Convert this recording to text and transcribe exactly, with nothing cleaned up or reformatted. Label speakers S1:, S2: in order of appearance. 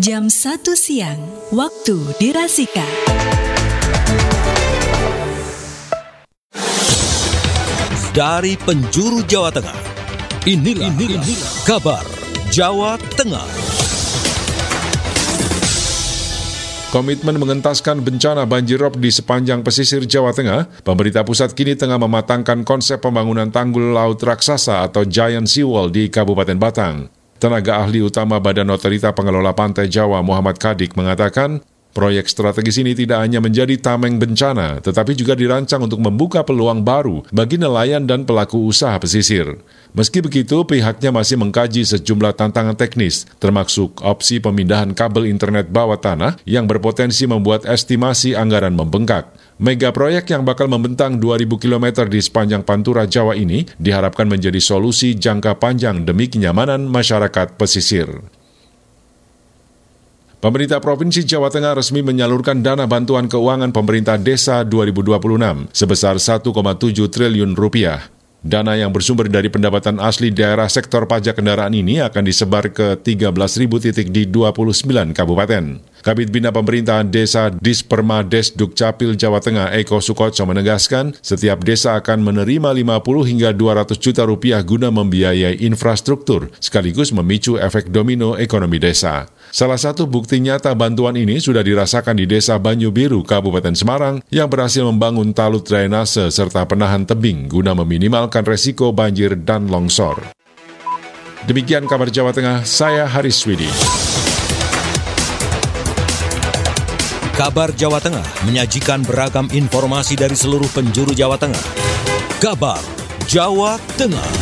S1: jam satu siang, waktu di Rasika.
S2: Dari penjuru Jawa Tengah, inilah, inilah, inilah kabar Jawa Tengah.
S3: Komitmen mengentaskan bencana banjirop di sepanjang pesisir Jawa Tengah, pemerintah pusat kini tengah mematangkan konsep pembangunan tanggul laut raksasa atau Giant Seawall di Kabupaten Batang. Tenaga ahli utama Badan Otorita Pengelola Pantai Jawa Muhammad Kadik mengatakan, proyek strategis ini tidak hanya menjadi tameng bencana, tetapi juga dirancang untuk membuka peluang baru bagi nelayan dan pelaku usaha pesisir. Meski begitu, pihaknya masih mengkaji sejumlah tantangan teknis, termasuk opsi pemindahan kabel internet bawah tanah yang berpotensi membuat estimasi anggaran membengkak. Mega proyek yang bakal membentang dua ribu kilometer di sepanjang Pantura Jawa ini diharapkan menjadi solusi jangka panjang demi kenyamanan masyarakat pesisir. Pemerintah Provinsi Jawa Tengah resmi menyalurkan dana bantuan keuangan pemerintah desa dua ribu dua puluh enam sebesar satu koma tujuh triliun rupiah. Dana yang bersumber dari pendapatan asli daerah sektor pajak kendaraan ini akan disebar ke tiga belas ribu titik di dua puluh sembilan kabupaten. Kabid Bina Pemerintahan Desa Disperma Desduk Capil Jawa Tengah Eko Sukotso menegaskan, setiap desa akan menerima lima puluh hingga dua ratus juta rupiah guna membiayai infrastruktur, sekaligus memicu efek domino ekonomi desa. Salah satu bukti nyata bantuan ini sudah dirasakan di Desa Banyu Biru, Kabupaten Semarang, yang berhasil membangun talud drainase serta penahan tebing guna meminimalkan resiko banjir dan longsor. Demikian kabar Jawa Tengah, saya Haris Widi.
S2: Kabar Jawa Tengah menyajikan beragam informasi dari seluruh penjuru Jawa Tengah. Kabar Jawa Tengah.